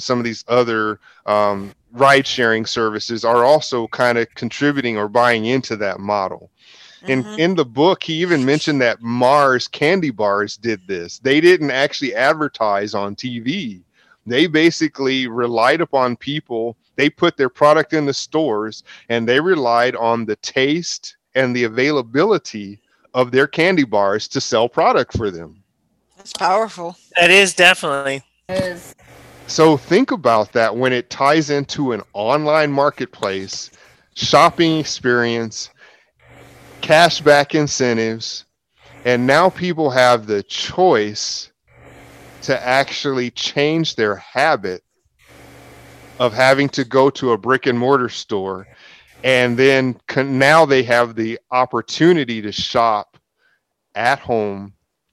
some of these other ride sharing services are also kind of contributing or buying into that model. In the book, he even mentioned that Mars candy bars did this. They didn't actually advertise on TV. They basically relied upon people. They put their product in the stores and they relied on the taste and the availability of their candy bars to sell product for them. That's powerful. That is definitely. Is So think about that when it ties into an online marketplace, shopping experience, cashback incentives, and now people have the choice to actually change their habit of having to go to a brick and mortar store, and then now they have the opportunity to shop at home,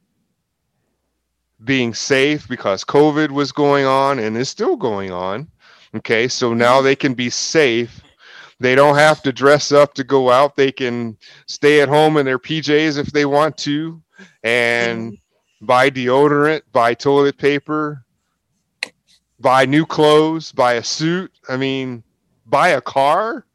being safe because COVID was going on and is still going on. Okay, so now they can be safe. They don't have to dress up to go out. They can stay at home in their PJs if they want to, and buy deodorant, buy toilet paper, buy new clothes, buy a suit. I mean, buy a car.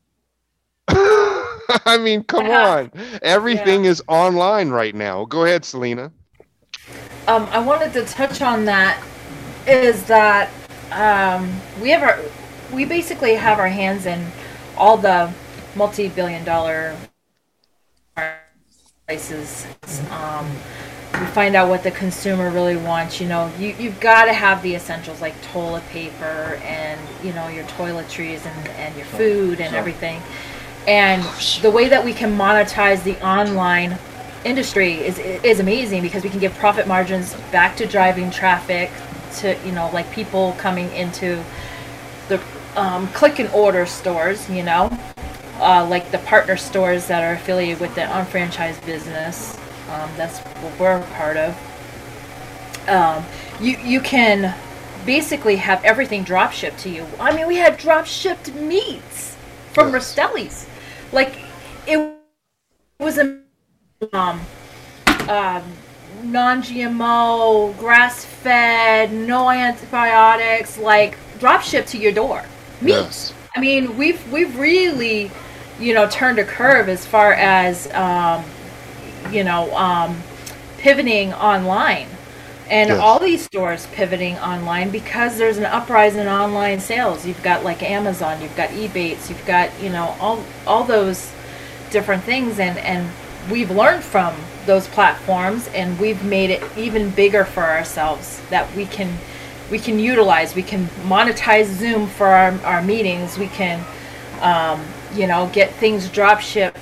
I mean, come on. Everything is online right now. Go ahead, Selena. I wanted to touch on that. Is that we basically have our hands in all the multi-billion-dollar prices. We find out what the consumer really wants. You know, you've got to have the essentials like toilet paper and, you know, your toiletries and your food and everything. And the way that we can monetize the online industry is amazing, because we can give profit margins back to driving traffic, to, you know, like people coming into the click and order stores, you know, like the partner stores that are affiliated with the unfranchised business. That's what we're a part of. You can basically have everything drop shipped to you. I mean, we had drop shipped meats from Rastelli's. Like, it was a non-GMO, grass-fed, no antibiotics, like drop shipped to your door. Meat. Yes. I mean, we've really, you know, turned a curve as far as pivoting online, and all these stores pivoting online because there's an uprising in online sales. You've got like Amazon, you've got Ebates, you've got, you know, all those different things, and we've learned from those platforms, and we've made it even bigger for ourselves that we can utilize. We can monetize Zoom for our meetings. We can get things drop shipped.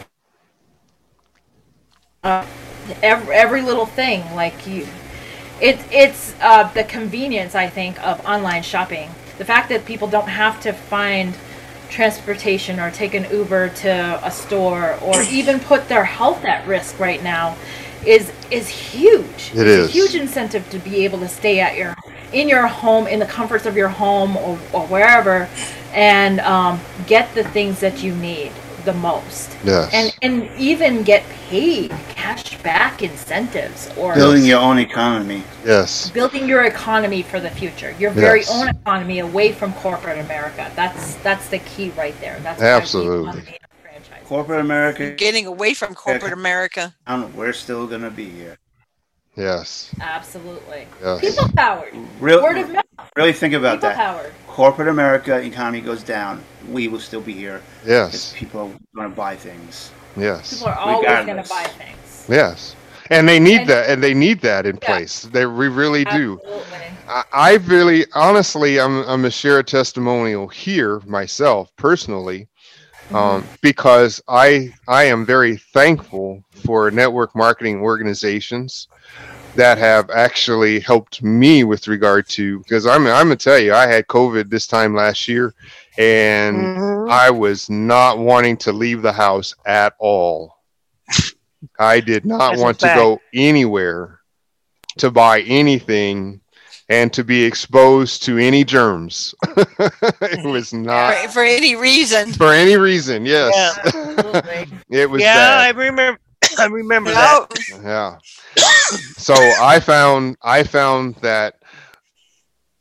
Every little thing, like it's the convenience, I think, of online shopping. The fact that people don't have to find transportation or take an Uber to a store or even put their health at risk right now is huge. It's a huge incentive to be able to stay in your home, in the comforts of your home or wherever, and get the things that you need the most. Yes. And even get paid cash back incentives, or building your own economy. Yes. Building your economy for the future. Your very own economy away from corporate America. That's the key right there. That's absolutely. Corporate America. Getting away from corporate America. We're still gonna be here. Yes. Absolutely. Yes. People powered. Word of mouth. Really think about people that. Powered. Corporate America economy goes down, we will still be here. Yes. People are going to buy things. Yes. People are always going to buy things. Yes. And they need that, and they need that in place. We really do. I really, honestly, I'm going to share a testimonial here myself personally, because I am very thankful for network marketing organizations that have actually helped me with regard to, because I'm going to tell you, I had COVID this time last year, and I was not wanting to leave the house at all. I did not want to go anywhere to buy anything and to be exposed to any germs. It was not for any reason. For any reason, yes. Yeah, it was bad. I remember that. Yeah. So I found that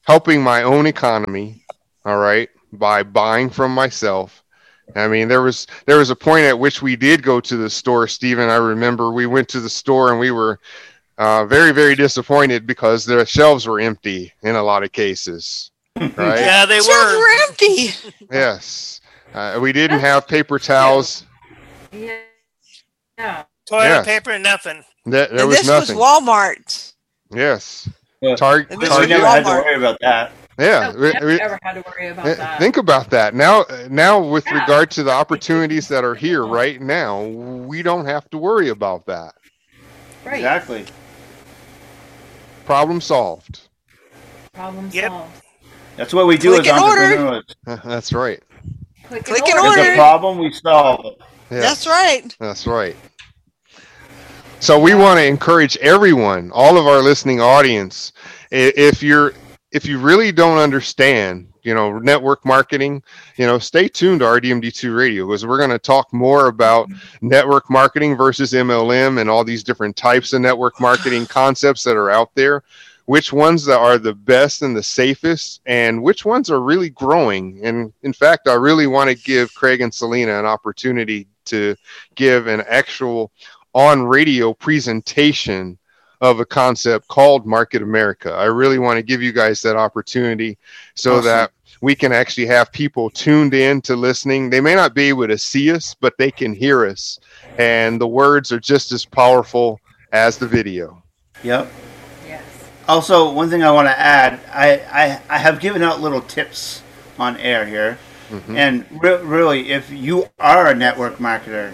helping my own economy, all right, by buying from myself. I mean, there was a point at which we did go to the store, Stephen. I remember we went to the store and we were very, very disappointed because the shelves were empty in a lot of cases. Right? Yeah, they Shelves were. were empty. Yes. We didn't have paper towels. Yeah. Yeah. Toilet Yes. paper, nothing. There And was this nothing. was Walmart. Yes. But Target. This we was never had to Walmart. worry about that. Yeah. No, we never had to worry about that. Think about that. Now, with Yeah. regard to the opportunities that are here right now, we don't have to worry about that. Right. Exactly. Problem solved. Problem Yep. solved. That's what we do Click as and order. entrepreneurs. That's right. Click Click and and order. There's a problem, we solve it. Yeah, That's right. that's right. So we want to encourage everyone, all of our listening audience, if you really don't understand, network marketing, stay tuned to RDMD2 Radio, because we're going to talk more about network marketing versus MLM and all these different types of network marketing concepts that are out there, which ones that are the best and the safest, and which ones are really growing. And in fact, I really want to give Craig and Selena an opportunity to give an actual on-radio presentation of a concept called Market America. I really want to give you guys that opportunity so Awesome. that we can actually have people tuned in to listening. They may not be able to see us, but they can hear us. And the words are just as powerful as the video. Yep. Yes. Also, one thing I want to add, I have given out little tips on air here. Mhm. And really, if you are a network marketer,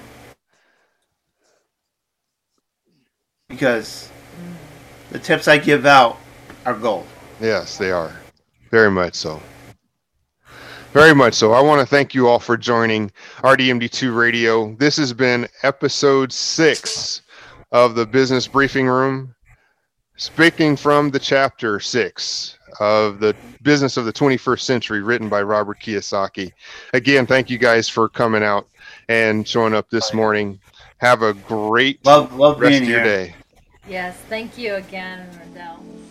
because the tips I give out are gold. Yes, they are. Very much so. Very much so. I want to thank you all for joining RDMD2 Radio. This has been episode 6 of the Business Briefing Room, speaking from the chapter 6 of the Business of the 21st Century, written by Robert Kiyosaki. Again, thank you guys for coming out and showing up this morning. Have a great Love rest being of your here. day. Yes. Thank you again, Rendell.